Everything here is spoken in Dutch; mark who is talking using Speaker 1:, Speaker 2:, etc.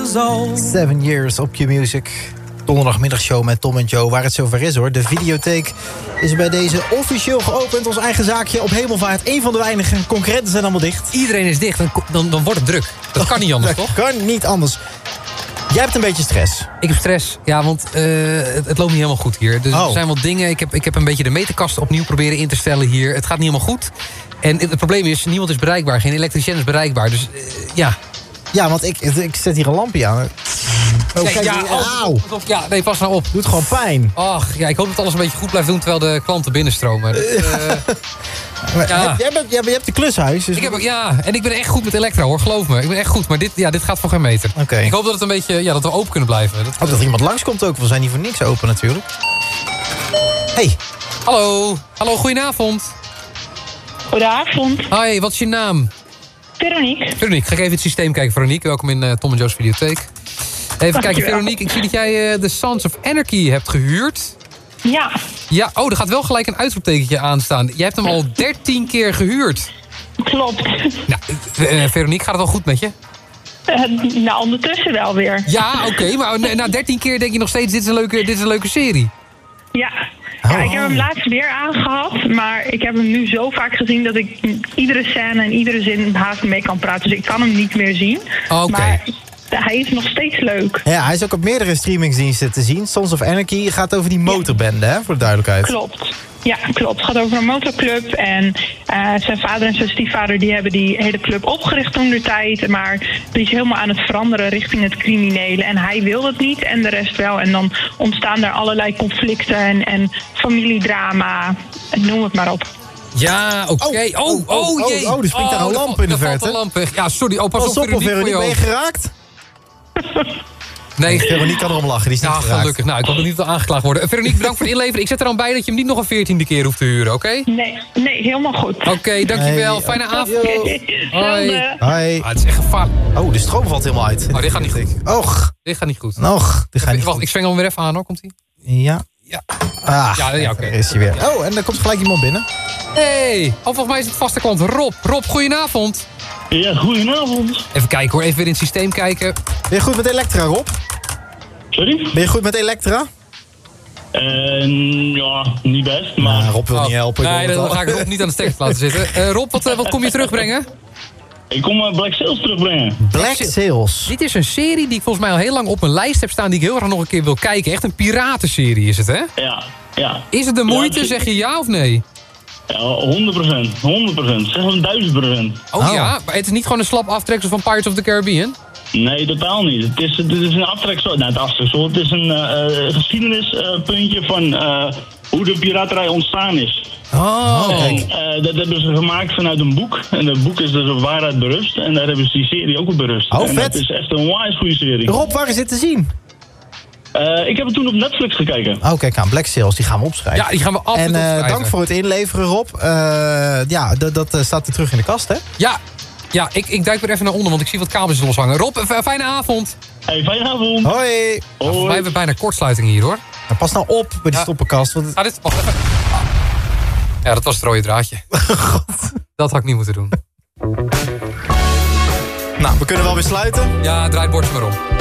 Speaker 1: was old.
Speaker 2: 7 Years op Q-Music. Donderdagmiddagshow met Tom en Joe, waar het zover is hoor. De videotheek is bij deze officieel geopend. Ons eigen zaakje op Hemelvaart. Een van de weinige. Concurrenten zijn allemaal dicht.
Speaker 3: Iedereen is dicht, dan wordt het druk. Dat kan niet anders, toch?
Speaker 2: Dat kan niet anders. Jij hebt een beetje stress.
Speaker 3: Ik heb stress, ja, want het loopt niet helemaal goed hier. Dus er zijn wat dingen. Ik heb een beetje de meterkast opnieuw proberen in te stellen hier. Het gaat niet helemaal goed. En het probleem is, niemand is bereikbaar. Geen elektricien is bereikbaar. Dus ja.
Speaker 2: Ja, want ik zet hier een lampje aan. Oh,
Speaker 3: Nee,
Speaker 2: kijk,
Speaker 3: ja,
Speaker 2: auw.
Speaker 3: Ja, nee, pas nou op.
Speaker 2: Doet gewoon pijn.
Speaker 3: Ach, ja, ik hoop dat alles een beetje goed blijft doen terwijl de klanten binnenstromen. Ja.
Speaker 2: Jij hebt de klushuis. Dus
Speaker 3: En ik ben echt goed met elektra, hoor. Geloof me. Ik ben echt goed, maar dit gaat voor geen meter.
Speaker 2: Okay.
Speaker 3: Ik hoop dat het een beetje, dat we open kunnen blijven.
Speaker 2: Dat er iemand langskomt ook. We zijn hier voor niks open natuurlijk. Hey.
Speaker 3: Hallo, goedenavond.
Speaker 4: Goedenavond.
Speaker 3: Hi, wat is je naam?
Speaker 4: Veronique.
Speaker 3: Veronique, ga ik even het systeem kijken. Veronique, welkom in Tom en Joe's videotheek. Even kijken, Veronique, ik zie dat jij de Sons of Anarchy hebt gehuurd.
Speaker 4: Ja.
Speaker 3: Ja, er gaat wel gelijk een uitroeptekentje aan staan. Jij hebt hem al 13 keer gehuurd.
Speaker 4: Klopt.
Speaker 3: Nou, Veronique, gaat het wel goed met je?
Speaker 4: Nou, ondertussen wel weer.
Speaker 3: Ja, oké, maar na 13 keer denk je nog steeds, dit is een leuke serie.
Speaker 4: Ja. Ja, ik heb hem laatst weer aangehad, maar ik heb hem nu zo vaak gezien dat ik iedere scène en iedere zin haast mee kan praten. Dus ik kan hem niet meer zien.
Speaker 3: Oké.
Speaker 4: Maar hij is nog steeds leuk.
Speaker 2: Ja, hij is ook op meerdere streamingsdiensten te zien. Sons of Anarchy gaat over die motorbende, hè, voor de duidelijkheid.
Speaker 4: Klopt. Ja, klopt. Het gaat over een motorclub. En zijn vader en zijn stiefvader die hebben die hele club opgericht toen de tijd. Maar die is helemaal aan het veranderen richting het criminele. En hij wil het niet en de rest wel. En dan ontstaan er allerlei conflicten en familiedrama. Noem het maar op.
Speaker 3: Ja, oké. Jee.
Speaker 2: Er springt daar een lamp in de verte.
Speaker 3: Ja, sorry. Pas op,
Speaker 2: Veronique, ben je geraakt?
Speaker 3: Nee.
Speaker 2: Veronique kan erom lachen, die is niet geraakt.
Speaker 3: Gelukkig. Nou, ik hoop dat niet aangeklaagd worden. Veronique, bedankt voor het inleveren. Ik zet er dan bij dat je hem niet nog een 14e keer hoeft te huren, oké?
Speaker 4: Nee, helemaal goed.
Speaker 3: Oké, dankjewel. Fijne avond.
Speaker 4: Hoi.
Speaker 2: Hoi.
Speaker 3: Het is echt gevaarlijk.
Speaker 2: Oh, de stroom valt helemaal uit.
Speaker 3: Oh, dit gaat niet goed.
Speaker 2: Och.
Speaker 3: Dit gaat niet goed.
Speaker 2: Wacht,
Speaker 3: ik zweng hem weer even aan, hoor. Komt-ie?
Speaker 2: Ja.
Speaker 3: Ja.
Speaker 2: Ja,
Speaker 3: oké.
Speaker 2: Is hij weer. Oh, en dan komt gelijk iemand binnen.
Speaker 3: Hey. Volgens mij is het vaste klant Rob. Rob, goedenavond.
Speaker 5: Ja, goedenavond.
Speaker 3: Even kijken hoor, even weer in het systeem kijken.
Speaker 2: Ben je goed met Elektra, Rob?
Speaker 5: Sorry?
Speaker 2: Ben je goed met Elektra?
Speaker 5: Ja, niet best, maar...
Speaker 2: Rob wil niet helpen.
Speaker 3: Nee, dan ga ik Rob niet aan de stekker laten zitten. Rob, wat kom je terugbrengen?
Speaker 5: Ik kom Black Sails terugbrengen.
Speaker 2: Black Sails?
Speaker 3: Dit is een serie die ik volgens mij al heel lang op mijn lijst heb staan... die ik heel graag nog een keer wil kijken. Echt een piratenserie is het, hè?
Speaker 5: Ja.
Speaker 3: Is het de moeite, zeg je ja of nee?
Speaker 5: Ja, 100%. 100%. Zeg een 1000%.
Speaker 3: Oh ja, maar het is niet gewoon een slap aftreksel van Pirates of the Caribbean?
Speaker 5: Nee, totaal niet. Het is een aftreksel. Nou, het is een geschiedenispuntje van hoe de piraterij ontstaan is. Dat hebben ze gemaakt vanuit een boek. En dat boek is dus op waarheid berust. En daar hebben ze die serie ook op berust.
Speaker 2: Oh,
Speaker 5: en
Speaker 2: vet.
Speaker 5: dat is echt een onwijs goede serie.
Speaker 2: Rob, waar is dit te zien?
Speaker 5: Ik heb het toen op Netflix gekeken.
Speaker 2: Oh, kijk aan. Black Sails, die gaan we opschrijven.
Speaker 3: Ja, die gaan we absoluut opschrijven.
Speaker 2: Dank voor het inleveren, Rob. Dat staat er terug in de kast, hè?
Speaker 3: Ja, ik duik weer even naar onder, want ik zie wat kabels loshangen. Rob, fijne avond.
Speaker 5: Hey, fijne avond.
Speaker 2: Hoi.
Speaker 3: Nou, volgens mij hebben we bijna kortsluiting hier, hoor.
Speaker 2: Nou, pas nou op bij die stoppenkast. Want
Speaker 3: Wacht even. Ja, dat was het rode draadje. Dat had ik niet moeten doen.
Speaker 2: Nou, we kunnen wel weer sluiten.
Speaker 3: Ja, draai het bordje maar om.